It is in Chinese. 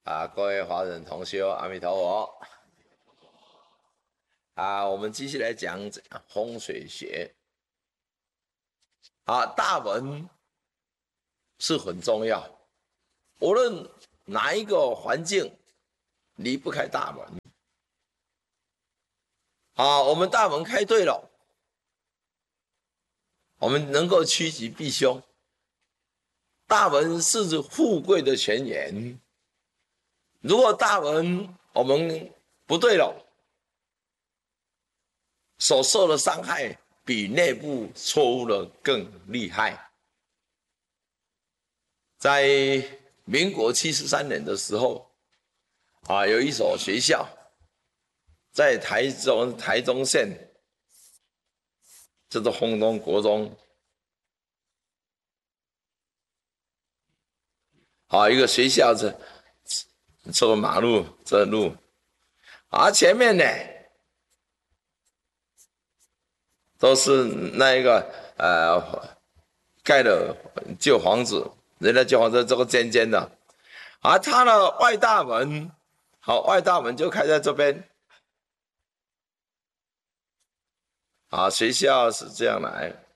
各位华人同修，阿弥陀佛。我们继续来讲风水学。大门是很重要，无论哪一个环境，离不开大门。我们大门开对了，我们能够趋吉避凶。大门是富贵的泉源，如果大门我们不对了，所受的伤害比内部错误的更厉害。在民国73年的时候，有一所学校在台中县，叫做丰东国中。一个学校是走马路这路，前面呢都是那一个盖的旧房子，人家旧房子这个尖尖的，它的外大门，外大门就开在这边。学校是这样来，